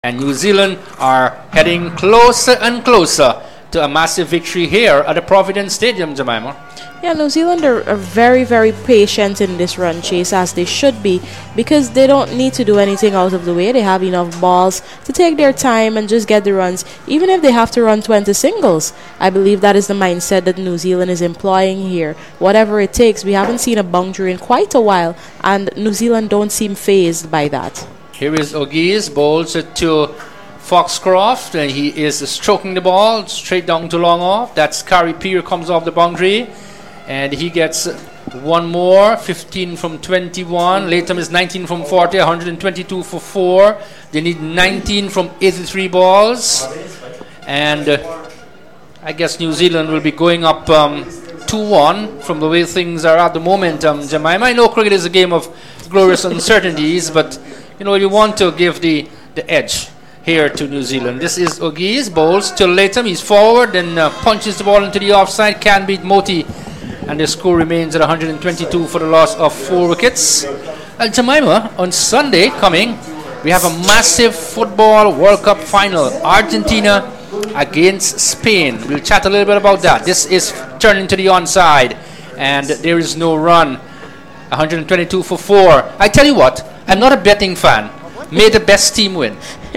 And New Zealand are heading closer and closer to a massive victory here at the Providence Stadium, Jemima. Yeah, New Zealand are very, very patient in this run chase, as they should be, because they don't need to do anything out of the way. They have enough balls to take their time and just get the runs, even if they have to run 20 singles. I believe that is the mindset that New Zealand is employing here. Whatever it takes, we haven't seen a boundary in quite a while, and New Zealand don't seem phased by that. Here is O'Gee's, bowls it to Foxcroft, and he is stroking the ball straight down to long off. That's Kari Peer comes off the boundary, and he gets one more, 15 from 21. Latham is 19 from 40, 122 for 4. They need 19 from 83 balls, and I guess New Zealand will be going up 2-1 from the way things are at the moment. Jemima, I know cricket is a game of glorious uncertainties, but you want to give the edge here to New Zealand. This is O'Gee's, bowls to Latham. He's forward and punches the ball into the offside. Can beat Moti, and the score remains at 122 for the loss of 4 wickets. Jemima, on Sunday coming, we have a massive football World Cup final. Argentina against Spain. We'll chat a little bit about that. This is turning to the onside, and there is no run. 122 for 4. I tell you what, I'm not a betting fan. May the best team win.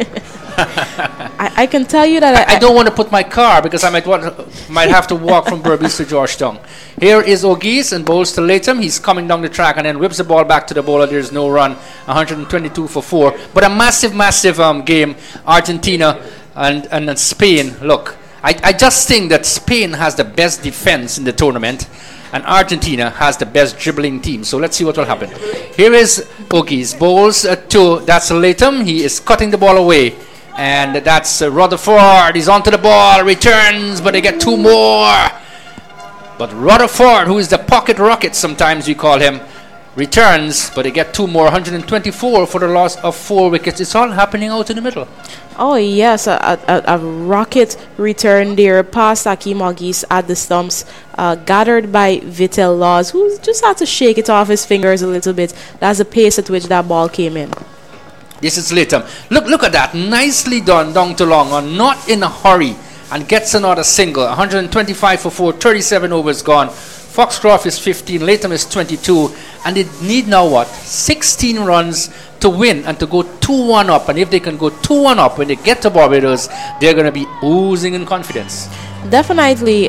I can tell you that I don't want to put my car, because I might have to walk from Berbice to Georgetown. Here is O'Gee's and bowls to Latham. He's coming down the track and then whips the ball back to the bowler. There's no run. 122 for 4. But a massive game. Argentina and Spain. Look, I just think that Spain has the best defense in the tournament, and Argentina has the best dribbling team. So let's see what will happen. Here is O'Gee's, bowls to, that's Latham. He is cutting the ball away. And that's Rutherford. He's onto the ball, returns, but they get 2 more. But Rutherford, who is the pocket rocket, sometimes we call him, returns, but they get 2 more. 124 for the loss of 4 wickets. It's all happening out in the middle. Oh yes, a rocket return there past Akeem O'Gee's at the stumps, gathered by Vitel Laws, who just had to shake it off his fingers a little bit. That's the pace at which that ball came in. This is Latham. Look at that. Nicely done down to long on, not in a hurry, and gets another single. 125 for 4, 37 overs gone. Foxcroft is 15, Latham is 22, and they need now 16 runs to win and to go 2-1 up. And if they can go 2-1 up when they get to Barbados, they're going to be oozing in confidence. Definitely,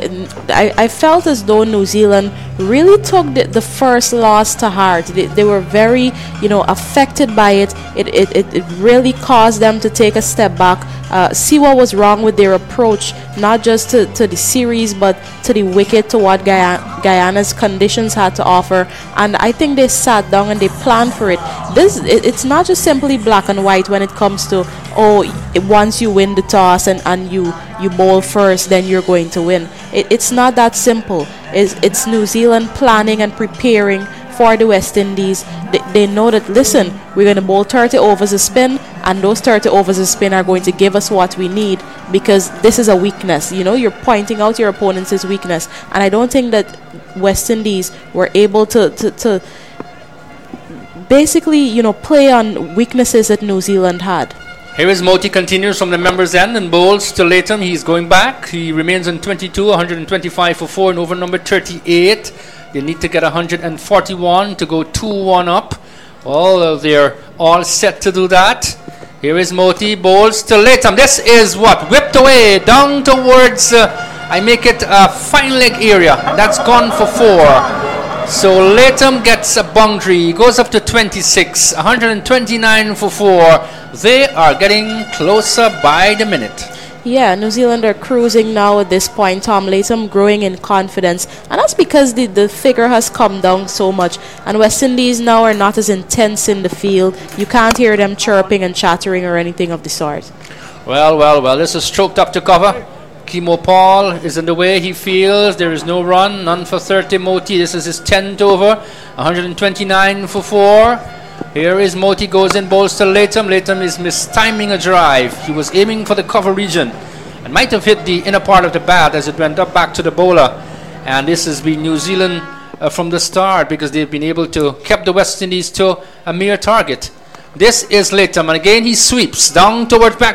I felt as though New Zealand really took the first loss to heart. They were very, affected by it. It really caused them to take a step back, see what was wrong with their approach, not just to the series, but to the wicket, to what Guyana's conditions had to offer. And I think they sat down and they planned for it. It's not just simply black and white when it comes to, once you win the toss and you bowl first, then you're going to win. It's not that simple. It's New Zealand planning and preparing for the West Indies. They know that, listen, we're going to bowl 30 overs a spin, and those 30 overs a spin are going to give us what we need, because this is a weakness. You're pointing out your opponent's weakness, and I don't think that West Indies were able to basically, play on weaknesses that New Zealand had. Here is Moti, continues from the members' end and bowls to Latham. He's going back. He remains on 22, 125 for 4 in over number 38. They need to get 141 to go 2-1 up. They're all set to do that. Here is Moti, bowls to Latham. This is whipped away down towards, I make it a fine leg area. That's gone for 4. So Latham gets a boundary. He goes up to 26, 129 for 4. They are getting closer by the minute. Yeah, New Zealand are cruising now at this point. Tom Latham growing in confidence, and that's because the figure has come down so much, and West Indies now are not as intense in the field. You can't hear them chirping and chattering or anything of the sort. Well, this is stroked up to cover. Kimo Paul is in the way. He feels there is no run, none for 30. Moti, this is his 10th over, 129 for 4. Here is Moti, goes in, bowls to Latham. Latham is mistiming a drive. He was aiming for the cover region and might have hit the inner part of the bat as it went up back to the bowler. And this has been New Zealand from the start, because they've been able to keep the West Indies to a mere target. This is Latham, and again he sweeps down towards back